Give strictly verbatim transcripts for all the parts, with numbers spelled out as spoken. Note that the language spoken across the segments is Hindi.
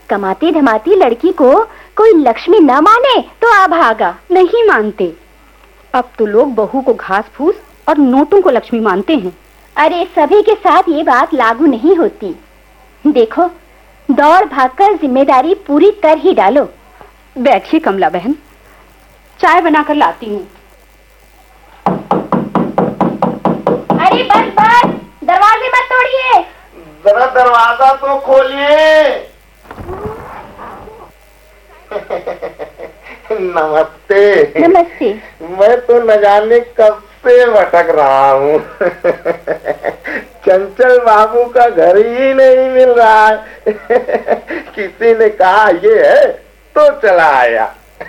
कमाती धमाती लड़की को कोई लक्ष्मी न माने तो आ भागा। नहीं मानते। अब तो लोग बहू को घास फूस और नोटों को लक्ष्मी मानते हैं। अरे सभी के साथ ये बात लागू नहीं होती। देखो, दौड़ भागकर जिम्मेदारी पूरी कर ही डालो। बैठिए कमला बहन, चाय बनाकर लाती हूँ। अरे बस बस, दरवाजे मत तोड़िए। जरा दरवाजा तो खोलिए। नमस्ते। नमस्ते। मैं तो न जाने कब से भटक रहा हूँ। चंचल बाबू का घर ही नहीं मिल रहा है। किसी ने कहा ये है तो चला आया।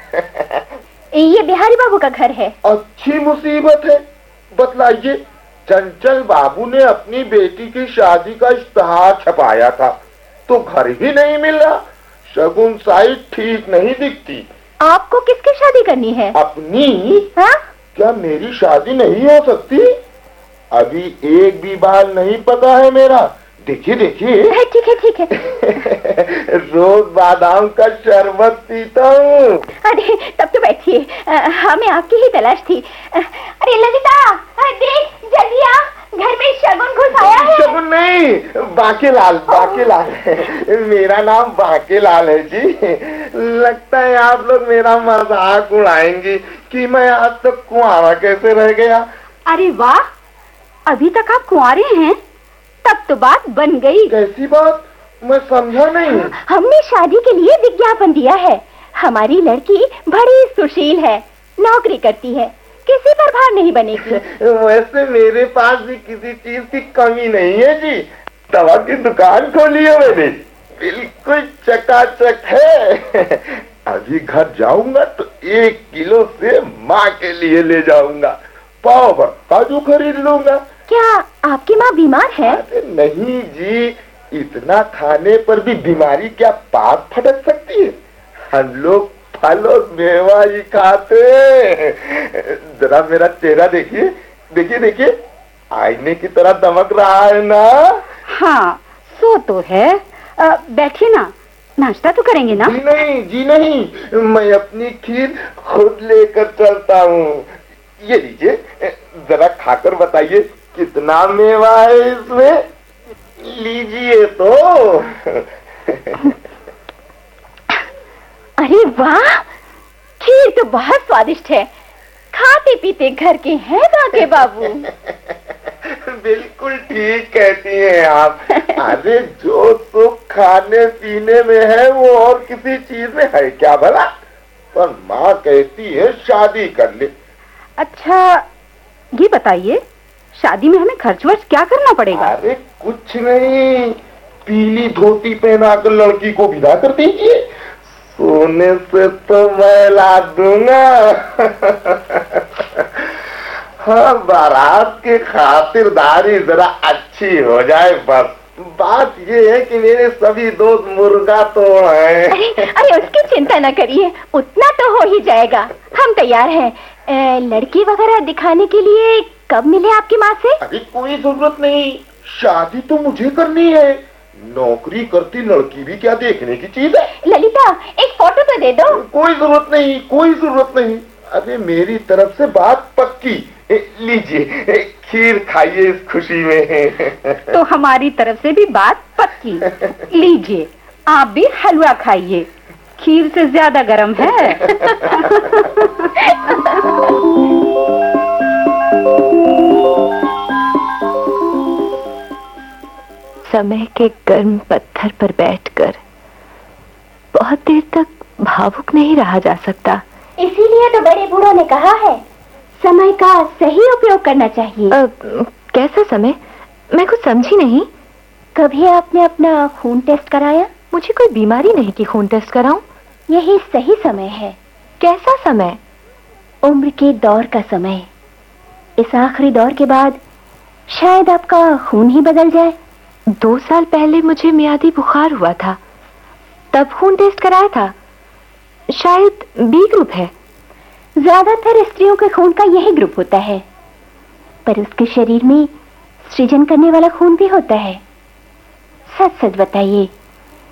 ये बिहारी बाबू का घर है। अच्छी मुसीबत है। बतलाइए, चंचल बाबू ने अपनी बेटी की शादी का इश्तहार छपाया था तो घर ही नहीं मिल रहा। शगुन साइड ठीक नहीं दिखती। आपको किसकी शादी करनी है? अपनी। हाँ? क्या मेरी शादी नहीं हो सकती? अभी एक भी बाल नहीं पता है मेरा। देखिए देखिए। ठीक है ठीक है। रोज बादाम का शरबत पीता हूँ। अरे तब तो बैठिए, हमें आपकी ही तलाश थी। अरे ललिता, देख जल्दी आ, घर में शगुन घुस आया है। शगुन नहीं, बाकेलाल। बाकेलाल मेरा नाम बाकेलाल है जी। लगता है आप लोग मेरा मजाक उड़ाएंगे कि मैं आज तक कुंवारा कैसे रह गया। अरे वाह, अभी तक आप कुंवारे हैं? तब तो बात बन गई। कैसी बात? मैं समझा नहीं। हमने शादी के लिए विज्ञापन दिया है। हमारी लड़की बड़ी सुशील है, नौकरी करती है, किसी पर भार नहीं बनेगी। वैसे मेरे पास भी किसी चीज की कमी नहीं है जी। दवा की दुकान खोली है मैंने, बिल्कुल चकाचक है। अभी घर जाऊंगा तो एक किलो से माँ के लिए ले जाऊंगा। पाव भर काजू खरीद लूंगा। क्या आपकी माँ बीमार है? अरे नहीं जी, इतना खाने पर भी बीमारी क्या पाप फटक सकती है? हम लोग फल और मेवा ही खाते। जरा मेरा चेहरा देखिए, देखिए देखिए, आईने की तरह दमक रहा है ना? हाँ, सो तो है। बैठिए ना, नाश्ता तो करेंगे ना? जी नहीं, जी नहीं, मैं अपनी खीर खुद लेकर चलता हूँ। ये लीजिए, जरा खाकर बताइए कितना मेवा है इसमें। लीजिए तो। अरे वाह, खीर तो बहुत स्वादिष्ट है। खाते पीते घर के हैं बाके बाबू। बिल्कुल ठीक कहती हैं आप। अरे जो सुख खाने पीने में है वो और किसी चीज में है क्या भला? पर माँ कहती है शादी कर ले। अच्छा ये बताइए, शादी में हमें खर्च वर्च क्या करना पड़ेगा? अरे कुछ नहीं, पीली धोती पहनाकर लड़की को विदा कर दीजिए। सोने से तो मैं ला दूंगा। हाँ, बारात की खातिरदारी जरा अच्छी हो जाए बस। बात ये है कि मेरे सभी दोस्त मुर्गा तोड़ हैं। अरे, अरे उसकी चिंता न करिए, उतना तो हो ही जाएगा। हम तैयार हैं। ए, लड़की वगैरह दिखाने के लिए कब मिले आपकी माँ से? अभी कोई जरूरत नहीं, शादी तो मुझे करनी है। नौकरी करती लड़की भी क्या देखने की चीज है? ललिता, एक फोटो तो दे दो। कोई जरूरत नहीं, कोई जरूरत नहीं। अरे मेरी तरफ से बात पक्की। लीजिए खीर खाइए इस खुशी में। तो हमारी तरफ से भी बात पक्की। लीजिए आप भी हलवा खाइए, खीर से ज्यादा गर्म है। समय के गर्म पत्थर पर बैठकर बहुत देर तक भावुक नहीं रहा जा सकता। इसीलिए तो बड़े बूढ़ों ने कहा है, समय का सही उपयोग करना चाहिए। आ, कैसा समय? मैं कुछ समझी नहीं। कभी आपने अपना खून टेस्ट कराया? मुझे कोई बीमारी नहीं कि खून टेस्ट कराऊं। यही सही समय है। कैसा समय? उम्र के दौर का समय। इस आखिरी दौर के बाद शायद आपका खून ही बदल जाए। दो साल पहले मुझे मियादी बुखार हुआ था, तब खून टेस्ट कराया था। शायद बी ग्रुप है। ज्यादातर स्त्रियों के खून का यही ग्रुप होता है, पर उसके शरीर में सृजन करने वाला खून भी होता है। सच सच बताइए,